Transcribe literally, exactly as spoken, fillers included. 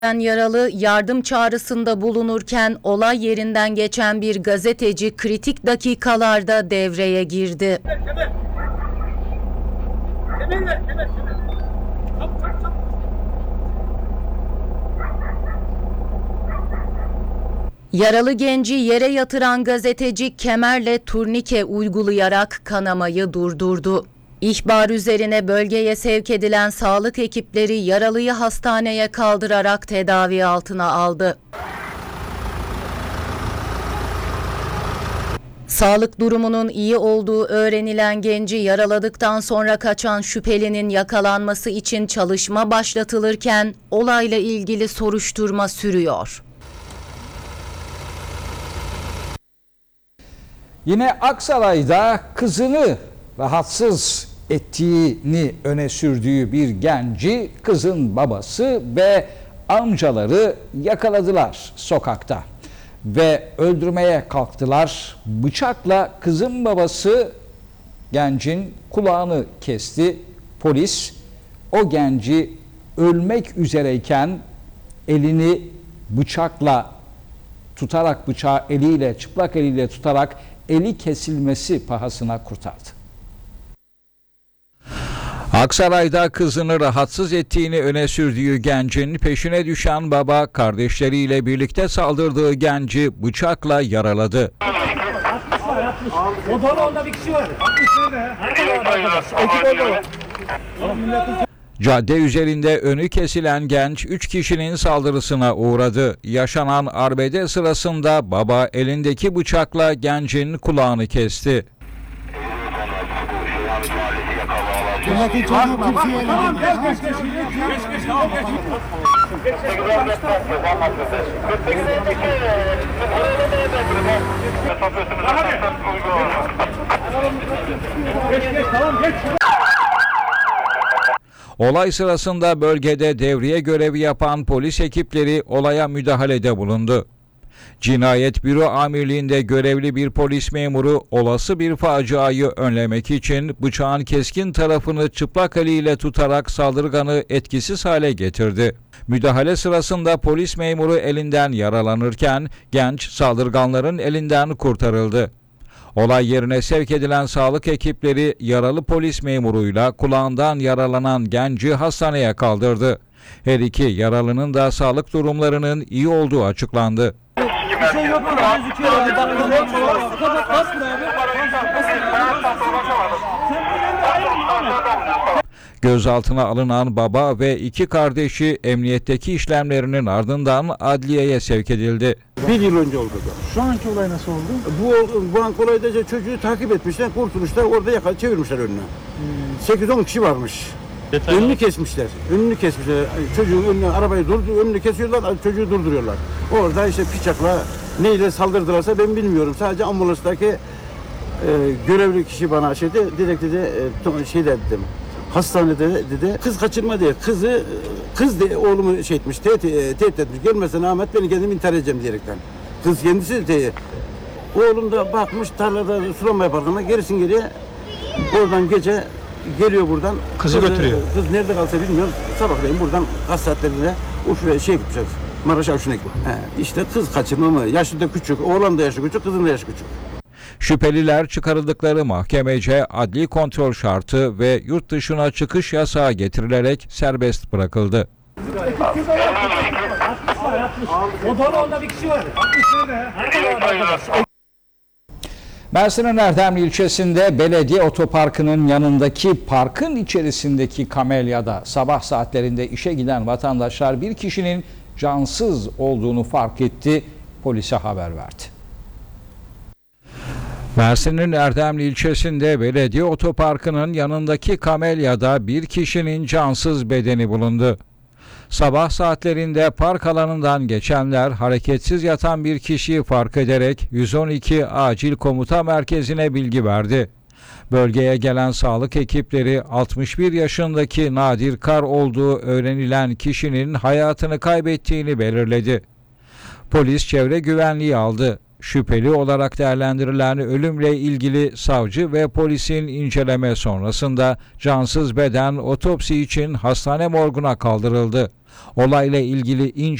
Yaralı yardım çağrısında bulunurken olay yerinden geçen bir gazeteci kritik dakikalarda devreye girdi. Yaralı genci yere yatıran gazeteci kemerle turnike uygulayarak kanamayı durdurdu. İhbar üzerine bölgeye sevk edilen sağlık ekipleri yaralıyı hastaneye kaldırarak tedavi altına aldı. Sağlık durumunun iyi olduğu öğrenilen genci yaraladıktan sonra kaçan şüphelinin yakalanması için çalışma başlatılırken olayla ilgili soruşturma sürüyor. Yine Aksaray'da kızını rahatsız ettiğini öne sürdüğü bir genci kızın babası ve amcaları yakaladılar sokakta ve öldürmeye kalktılar. Bıçakla kızın babası gencin kulağını kesti. Polis o genci ölmek üzereyken elini bıçakla tutarak, bıçağı eliyle, çıplak eliyle tutarak eli kesilmesi pahasına kurtardı. Aksaray'da kızını rahatsız ettiğini öne sürdüğü gencin peşine düşen baba kardeşleriyle birlikte saldırdığı genci bıçakla yaraladı. O balonda bir kişi var. Cadde üzerinde önü kesilen genç üç kişinin saldırısına uğradı. Yaşanan arbede sırasında baba elindeki bıçakla gencin kulağını kesti. Milletin çocuğu kimseye tamam geç geç geç geç geç tamam geç. Olay sırasında bölgede devriye görevi yapan polis ekipleri olaya müdahalede bulundu. Cinayet Büro Amirliği'nde görevli bir polis memuru olası bir faciayı önlemek için bıçağın keskin tarafını çıplak eliyle tutarak saldırganı etkisiz hale getirdi. Müdahale sırasında polis memuru elinden yaralanırken genç saldırganların elinden kurtarıldı. Olay yerine sevk edilen sağlık ekipleri yaralı polis memuruyla kulağından yaralanan genci hastaneye kaldırdı. Her iki yaralının da sağlık durumlarının iyi olduğu açıklandı. Bir şey yok mu? Gözüküyor. Kapat bas buraya. Gözaltına alınan baba ve iki kardeşi emniyetteki işlemlerinin ardından adliyeye sevk edildi. Bir yıl önce oldu. Şu anki olay nasıl oldu? Bu, bu an kolayca çocuğu takip etmişler, kurtulmuşlar, orada yakala çevirmişler önüne. sekiz on kişi varmış. Detay önünü kesmişler, önünü kesmişler. Çocuğun önüne arabayı durdur, önünü kesiyorlar, çocuğu durduruyorlar. Orada işte bıçakla neyle saldırdılarsa ben bilmiyorum. Sadece ambulanstaki e, görevli kişi bana şeyde, direkt dedi, e, şey dedim. Hastanede dedi, kız kaçırma diye, kızı, kız de oğlumu şey etmiş, tehdit, tehdit etmiş. Gelmezsen Ahmet beni kendim intihar edeceğim diyerekten. Kız kendisi de, oğlum da bakmış tarlada sulama yaparken gerisin geriye, oradan gece geliyor buradan. Kızı kız, götürüyor. Kız nerede kalsa bilmiyorum, sabahleyin buradan gaz saatlerinde Urfa'ya şey gitmişler, Maraş'a Avşin'e gitmiş. İşte kız kaçırma mı, yaşı da küçük, oğlan da yaşı küçük, kızın da yaşı küçük. Şüpheliler çıkarıldıkları mahkemece adli kontrol şartı ve yurt dışına çıkış yasağı getirilerek serbest bırakıldı. O balonda bir kişi var. Mersin'in Erdemli ilçesinde belediye otoparkının yanındaki parkın içerisindeki kamelyada sabah saatlerinde işe giden vatandaşlar bir kişinin cansız olduğunu fark etti, polise haber verdi. Mersin'in Erdemli ilçesinde belediye otoparkının yanındaki kamelyada bir kişinin cansız bedeni bulundu. Sabah saatlerinde park alanından geçenler hareketsiz yatan bir kişiyi fark ederek yüz on iki acil komuta merkezine bilgi verdi. Bölgeye gelen sağlık ekipleri altmış bir yaşındaki Nadir Kar olduğu öğrenilen kişinin hayatını kaybettiğini belirledi. Polis çevre güvenliği aldı. Şüpheli olarak değerlendirilen ölümle ilgili savcı ve polisin inceleme sonrasında cansız beden otopsi için hastane morguna kaldırıldı. Olayla ilgili ince